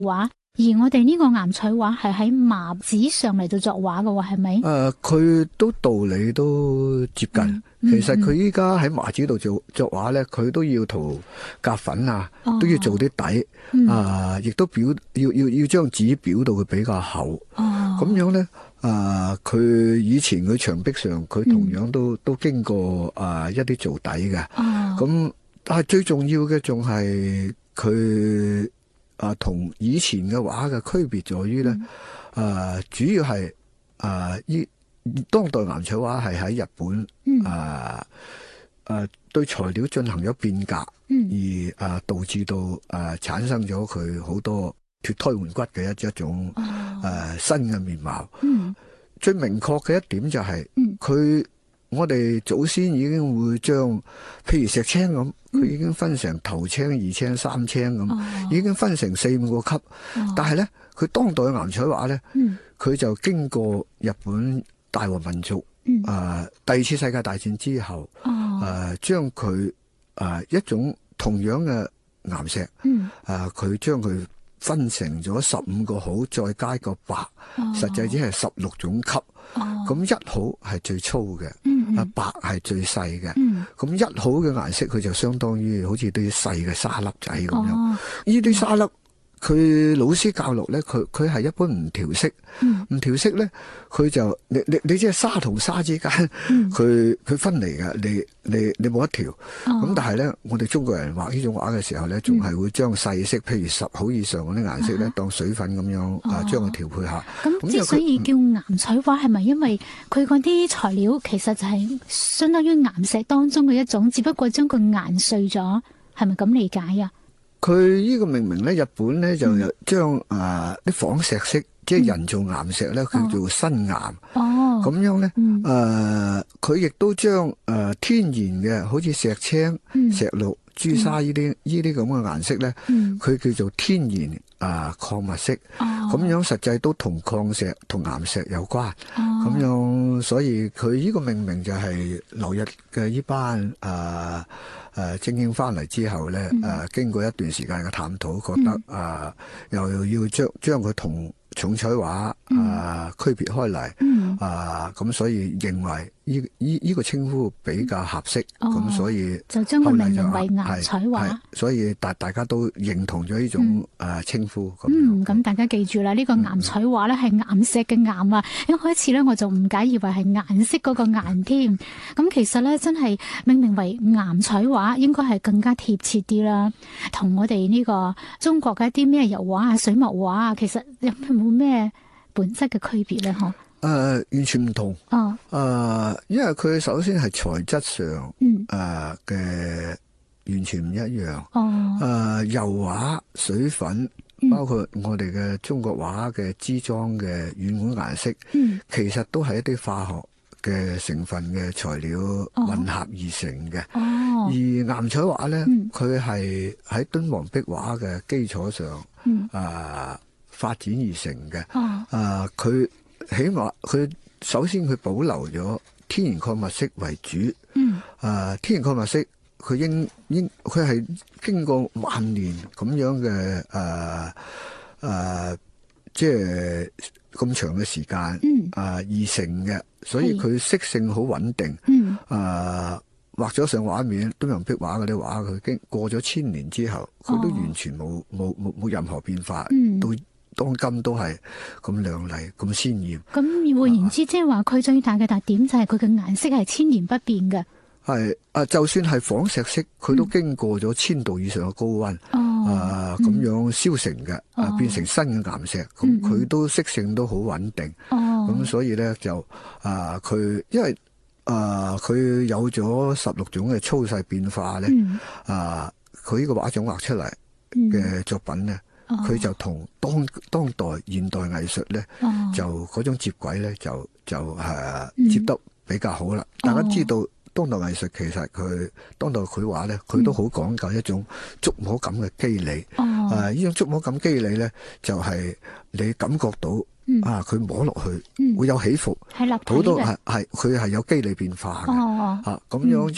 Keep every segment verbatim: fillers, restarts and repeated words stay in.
畫。而我哋呢個岩彩畫係喺麻紙上嚟到作畫嘅，係咪？ 誒，佢都道理都接近。 嗯嗯、 其實佢依家喺麻紙度做作畫咧，佢都要塗甲粉啊，哦、都要做啲底，嗯、啊，亦都表要要要將紙表到佢比較厚。哦，咁樣咧，啊，佢以前佢牆壁上佢同樣都、嗯、都經過啊一啲做底嘅。哦，咁但係最重要嘅仲係佢。啊，同以前嘅畫嘅區別在於咧，誒、嗯啊，主要係誒依當代岩彩畫係喺日本誒誒、嗯啊啊、對材料進行咗變革，嗯、而誒、啊、導致到誒、啊、產生咗佢好多脫胎換骨嘅一一種誒、哦啊、新嘅面貌。嗯、最明確嘅一點就係佢。我哋祖先已經會將，譬如石青咁，佢已經分成頭青、二青、三青咁，哦、已經分成四五個級。哦、但係咧，佢當代嘅岩彩畫咧，佢、嗯、就經過日本大和民族啊、嗯呃、第二次世界大戰之後，誒將佢誒一種同樣嘅岩石，誒佢將佢分成咗十五個好，再加個白，哦、實際只係十六種級。咁、哦、一號係最粗嘅，嗯嗯、白係最細嘅。咁、嗯、一號嘅顏色佢就相當於好似啲細嘅沙粒仔咁樣。呢啲、哦、沙粒佢老師教落咧，佢佢係一般唔調色，唔、嗯、調色咧，佢就你你你即係沙同沙之間，佢佢、嗯、分離嘅，你你你冇得調。咁、哦、但係咧，我哋中國人畫呢種畫嘅時候咧，仲係會將細色，譬如十號以上嗰啲顏色咧，當水粉咁樣啊，將佢調配下。 咁之所以叫岩彩畫，係咪因為佢嗰啲材料其實就係相當於岩石當中嘅一種，只不過將佢研碎咗，係咪咁理解啊？佢呢個命名咧，日本咧就將誒啲仿石色，即係人造岩石咧，叫做新岩。哦，咁樣咧，誒，佢亦都將誒天然嘅，好似石青、石綠、朱砂呢啲呢啲咁嘅顏色咧，佢叫做天然啊礦物色。咁樣實際都同礦石同岩石有關。咁樣，所以佢呢個命名就係留日嘅呢班誒。誒精英翻嚟之後咧，誒、嗯、經過一段時間嘅探討，覺得誒、嗯呃、又要將將佢同重彩畫誒、呃、區別開嚟，嗯、啊咁所以認為呢呢呢個稱呼比較合適，咁、哦、所以就將佢命名為岩彩畫。 所以大大家都認同咗呢種誒稱呼。 嗯，咁大家記住啦，呢、這個岩彩畫咧係岩石嘅岩啊！一開始咧我就誤解以為係顏色嗰個顏添，咁其實咧真係命名為岩彩畫應該係更加貼切啲啦。同我哋呢個中國嘅一啲咩油畫啊、水墨畫啊，其實有冇咩本質嘅區別咧？嗬？ 誒、呃，完全唔同。哦。誒、呃，因為佢首先係材質上，嗯，誒嘅、呃、完全唔一樣。哦。誒、呃，油畫、水粉，包括我哋嘅中國畫嘅支裝嘅軟管顏色，嗯，其實都係一啲化學嘅成分嘅材料混合而成嘅。哦。而岩彩畫咧，佢係喺敦煌壁畫嘅基礎上，嗯，誒、呃、發展而成嘅。哦。誒、呃，佢。起碼佢首先佢保留咗天然礦物色為主，嗯，啊，天然礦物色佢應應佢係經過萬年咁樣嘅誒誒，即係咁長嘅時間，嗯，啊而成嘅，所以佢色性好穩定，嗯，啊畫咗上畫面，敦煌壁畫嗰啲畫，佢經過咗千年之後，佢都完全冇冇冇冇任何變化，嗯，到當今都係咁亮麗、咁鮮豔。 咁換言之，即係話佢最大嘅特點就係佢嘅顏色係千年不變嘅。 係啊，就算係仿石色，佢都經過咗千度以上嘅高溫，嗯、啊咁樣燒成嘅，嗯、啊變成新嘅岩石。咁佢、嗯、都色性都好穩定。咁、嗯、所以咧就啊，佢因為啊佢有咗十六種嘅粗細變化咧，嗯、啊佢呢個畫種畫出嚟嘅作品咧。佢、哦、就同當當代現代藝術咧，哦、就嗰種接軌咧，就就誒、啊嗯、接得比較好啦。大家知道、哦、當代藝術其實佢當代繪畫咧，佢都好講究一種觸摸感嘅肌理。誒、哦，呢、啊、種觸摸感肌理咧，就係、是、你感覺到、嗯、啊，佢摸落去、嗯、會有起伏，好多係係佢係有肌理變化嘅。哦、啊，咁樣因為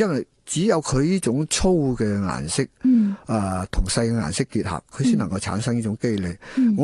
只有佢呢種粗嘅顏色， 嗯， 啊同細嘅顏色結合，佢先能夠產生呢種肌理。 嗯